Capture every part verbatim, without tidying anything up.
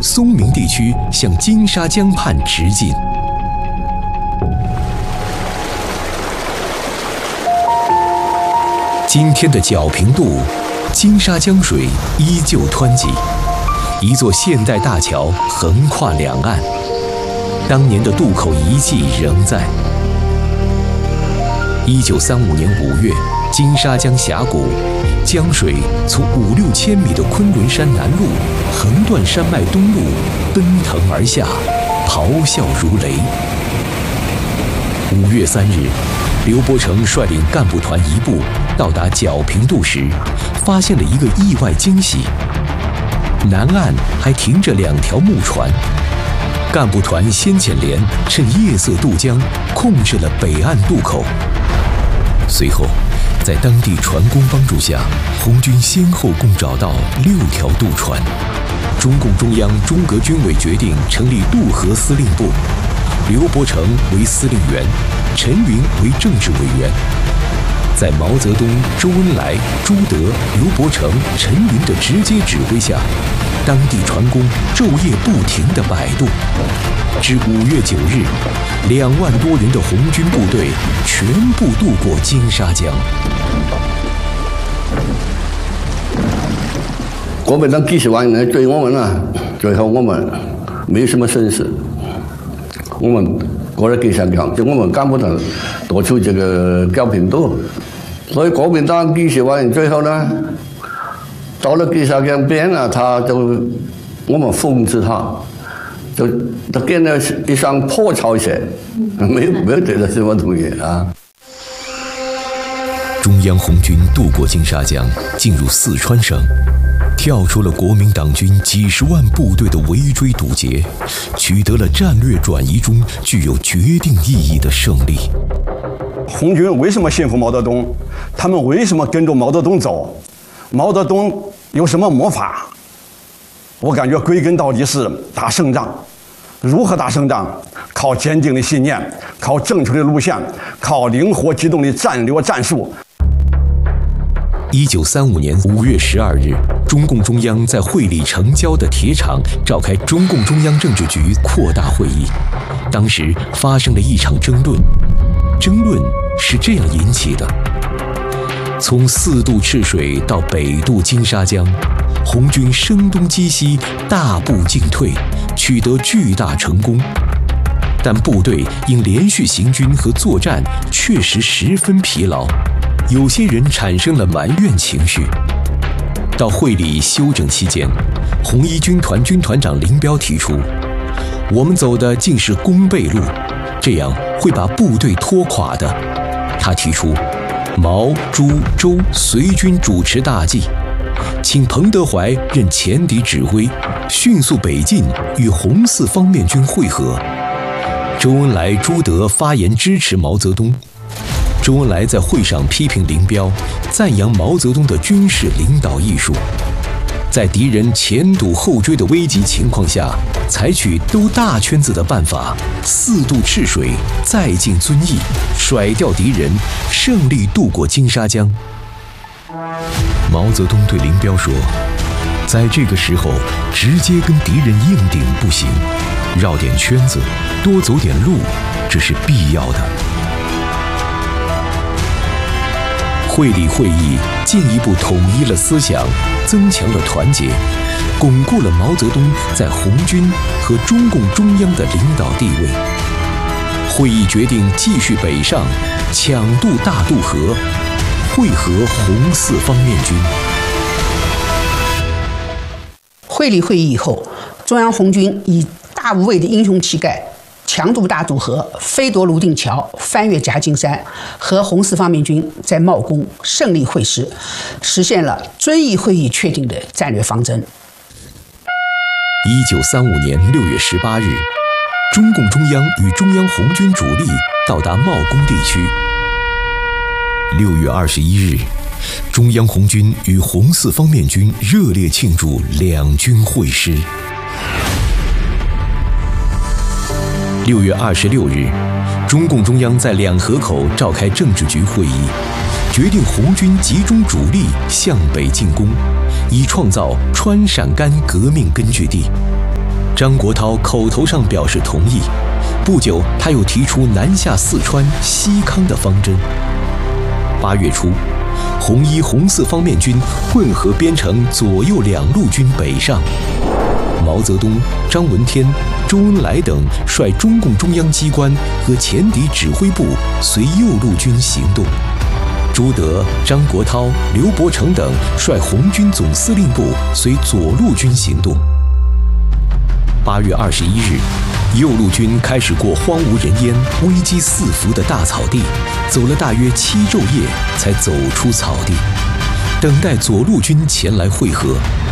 松明地区向金沙江畔直进。今天的皎平渡，金沙江水依旧湍急，一座现代大桥横跨两岸，当年的渡口遗迹仍在。一九三五年五月，金沙江峡谷，江水从五六千米的昆仑山南麓横断山脉东麓，奔腾而下，咆哮如雷。五月三日，刘伯承率领干部团一部到达皎平渡时，发现了一个意外惊喜：南岸还停着两条木船。干部团先遣连趁夜色渡江，控制了北岸渡口。随后，在当地船工帮助下，红军先后共找到六条渡船。中共中央中革军委决定成立渡河司令部，刘伯承为司令员，陈云为政治委员。在毛泽东、周恩来、朱德、刘伯承、陈云的直接指挥下，当地船工昼夜不停地摆渡。至五月九日，两万多人的红军部队全部渡过金沙江。 国民党继续往来追我们啊，最后我们没什么损失，我们过了金沙江，就我们干部团夺出这个皎平渡，所以国民党继续往来，最后呢，到了金沙江边啊，他就我们封制他。就他建了一双破草鞋，没有没有觉得什么东西啊。 中央红军渡过金沙江，进入四川省，跳出了国民党军几十万部队的围追堵截，取得了战略转移中具有决定意义的胜利。 红军为什么信服毛泽东？他们为什么跟着毛泽东走？毛泽东有什么魔法？我感觉归根到底是打胜仗。如何打胜仗？靠坚定的信念，靠正确的路线，靠灵活机动的战略战术。 一九三五年五月十二日，中共中央在会理城郊的铁厂召开中共中央政治局扩大会议。当时发生了一场争论，争论是这样引起的：从四渡赤水到北渡金沙江，红军声东击西，大步进退，取得巨大成功。但部队因连续行军和作战确实十分疲劳，有些人产生了埋怨情绪。到会理休整期间，红一军团军团长林彪提出，我们走的竟是弓背路，这样会把部队拖垮的。他提出毛、朱、周随军主持大计，请彭德怀任前敌指挥，迅速北进，与红四方面军会合。周恩来、朱德发言支持毛泽东。周恩来在会上批评林彪，赞扬毛泽东的军事领导艺术。在敌人前堵后追的危急情况下，采取兜大圈子的办法，四渡赤水，再进遵义，甩掉敌人，胜利渡过金沙江。毛泽东对林彪说，在这个时候直接跟敌人硬顶不行，绕点圈子，多走点路，这是必要的。会理会议进一步统一了思想，增强了团结，巩固了毛泽东在红军和中共中央的领导地位。会议决定继续北上，抢渡大渡河，会合红四方面军。 会理会议以后，中央红军以大无畏的英雄气概，强渡大渡河，飞夺泸定桥，翻越夹金山，和红四方面军在茂功胜利会师，实现了遵义会议确定的战略方针。 一九三五年六月十八日，中共中央与中央红军主力到达茂功地区。六月二十一日，中央红军与红四方面军热烈庆祝两军会师。六月二十六日，中共中央在两河口召开政治局会议，决定红军集中主力向北进攻，以创造川陕甘革命根据地。 张国焘口头上表示同意，不久他又提出南下四川、西康的方针。八月初，红一、红四方面军混合编成左右两路军北上。毛泽东、张闻天、周恩来等率中共中央机关和前敌指挥部随右路军行动。朱德、张国焘、刘伯承等率红军总司令部随左路军行动。八月二十一日，右路军开始过荒无人烟、危机四伏的大草地，走了大约七昼夜，才走出草地，等待左路军前来会合。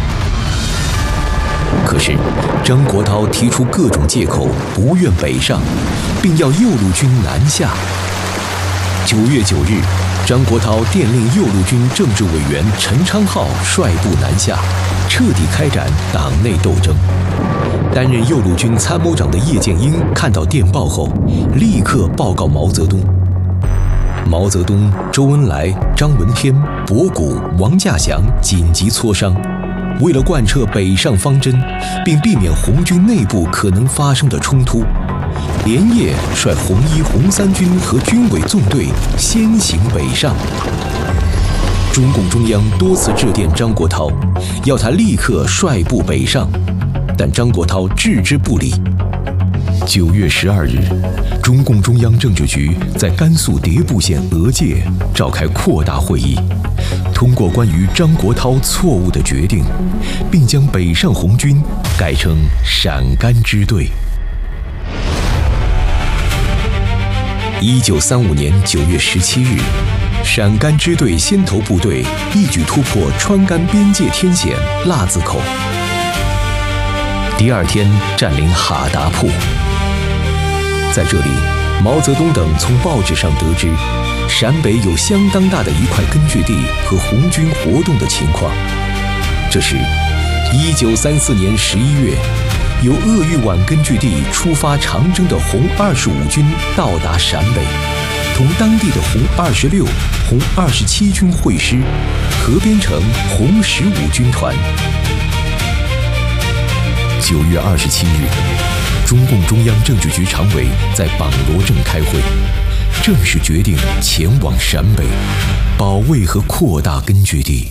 可是，张国焘提出各种借口，不愿北上，并要右路军南下。九月九日，张国焘电令右路军政治委员陈昌浩率部南下，彻底开展党内斗争。担任右路军参谋长的叶剑英看到电报后，立刻报告毛泽东。毛泽东、周恩来、张闻天、博古、王稼祥紧急磋商，为了贯彻北上方针，并避免红军内部可能发生的冲突，连夜率红一、红三军和军委纵队先行北上。中共中央多次致电张国焘，要他立刻率部北上，但张国焘置之不理。九月十二日，中共中央政治局在甘肃迭部县额界召开扩大会议，通过关于张国焘错误的决定，并将北上红军改成陕甘支队。一九三五年九月十七日，陕甘支队先头部队一举突破川甘边界天险腊子口，第二天占领哈达铺。在这里，毛泽东等从报纸上得知，陕北有相当大的一块根据地和红军活动的情况。这时，一九三四年十一月，由鄂豫皖根据地出发长征的红二十五军到达陕北，同当地的红二十六、红二十七军会师，合编成红十五军团。九月二十七日，中共中央政治局常委在榜罗镇开会，正式决定前往陕北，保卫和扩大根据地。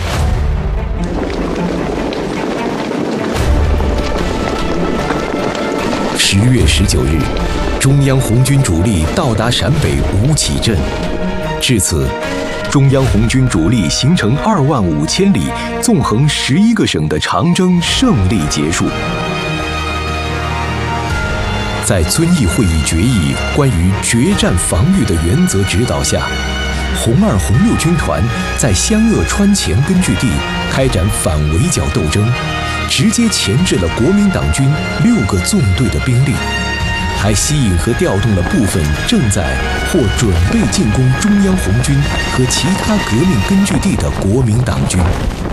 十月十九日，中央红军主力到达陕北吴起镇，至此，中央红军主力行程二万五千里，纵横十一个省的长征胜利结束。在遵义会议决议关于决战防御的原则指导下，红二、红六军团在湘鄂川黔根据地开展反围剿斗争，直接钳制了国民党军六个纵队的兵力，还吸引和调动了部分正在或准备进攻中央红军和其他革命根据地的国民党军。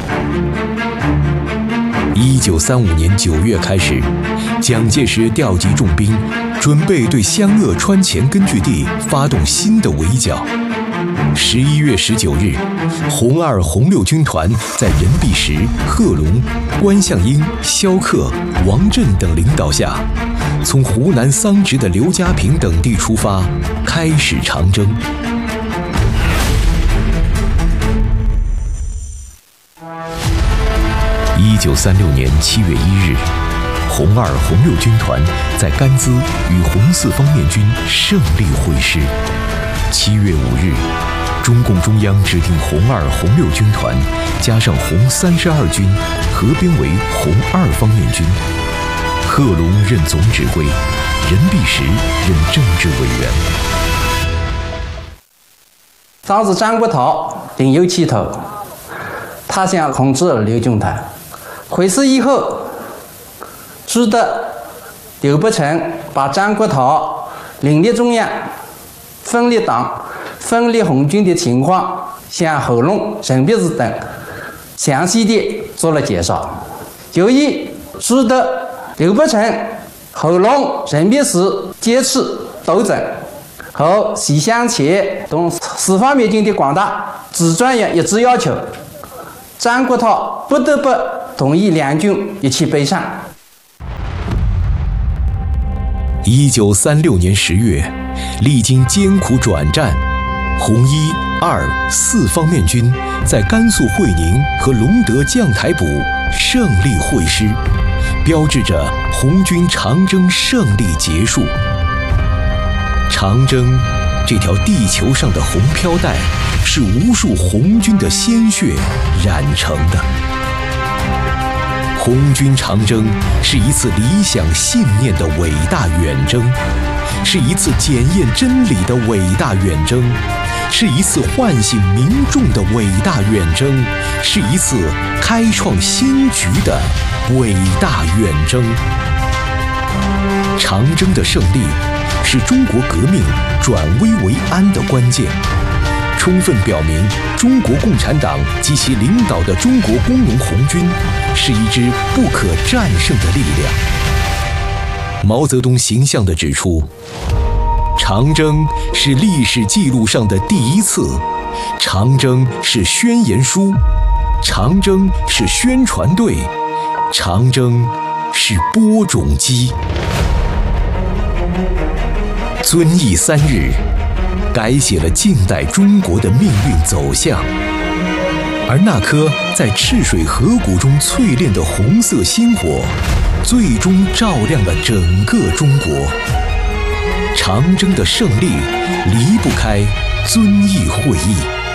一九三五年九月开始，蒋介石调集重兵，准备对湘鄂川黔根据地发动新的围剿。十一月十九日，红二、红六军团在任弼时、贺龙、关向英、萧克、王震等领导下，从湖南桑植的刘家坪等地出发，开始长征。一九三六年七月一日，红二、红六军团在甘孜与红四方面军胜利会师。七月五日，中共中央指定红二、红六军团加上红三十二军合编为红二方面军，贺龙任总指挥，任弼时任政治委员。 当时张国焘另有企图，他想控制六军团。会师以后，朱德、刘伯承把张国焘领列中央、分裂党、分裂红军的情况，向贺龙、任弼时等详细地做了介绍。由于朱德、刘伯承、贺龙、任弼时坚持斗争和西乡黔同四方面军的广大自专员一致要求，张国焘不得不同意两军一起北上。 一九三六年十月，历经艰苦转战，红一、二、四方面军在甘肃会宁和隆德将台堡胜利会师，标志着红军长征胜利结束。长征这条地球上的红飘带，是无数红军的鲜血染成的。红军长征是一次理想信念的伟大远征，是一次检验真理的伟大远征，是一次唤醒民众的伟大远征，是一次开创新局的伟大远征。长征的胜利是中国革命转危为安的关键，充分表明中国共产党及其领导的中国工农红军是一支不可战胜的力量。毛泽东形象地指出，长征是历史记录上的第一次，长征是宣言书，长征是宣传队，长征是播种机。遵义三日改写了近代中国的命运走向，而那颗在赤水河谷中淬炼的红色星火，最终照亮了整个中国。长征的胜利离不开遵义会议。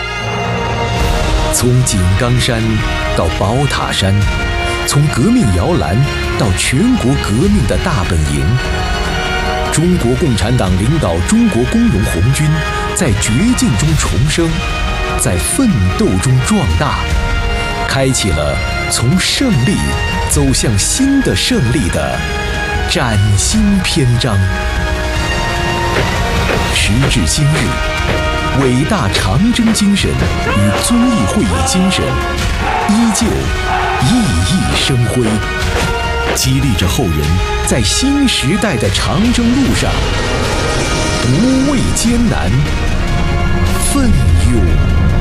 从井冈山到宝塔山，从革命摇篮到全国革命的大本营，中国共产党领导中国工农红军在绝境中重生，在奋斗中壮大，开启了从胜利走向新的胜利的崭新篇章。时至今日，伟大长征精神与遵义会议精神依旧熠熠生辉，激励着后人在新时代的长征路上不畏艰难，奋勇